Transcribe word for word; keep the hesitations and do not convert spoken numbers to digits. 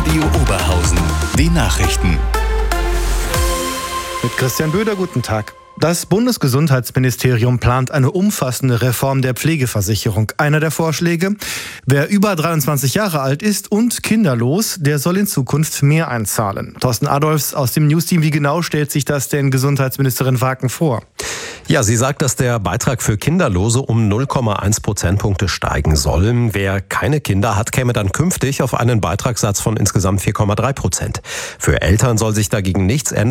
Radio Oberhausen. Die Nachrichten. Mit Christian Böder, guten Tag. Das Bundesgesundheitsministerium plant eine umfassende Reform der Pflegeversicherung. Einer der Vorschläge: Wer über dreiundzwanzig Jahre alt ist und kinderlos, der soll in Zukunft mehr einzahlen. Thorsten Adolfs aus dem Newsteam, wie genau stellt sich das denn Gesundheitsministerin Waken vor? Ja, sie sagt, dass der Beitrag für Kinderlose um null Komma eins Prozentpunkte steigen soll. Wer keine Kinder hat, käme dann künftig auf einen Beitragssatz von insgesamt vier Komma drei Prozent. Für Eltern soll sich dagegen nichts ändern.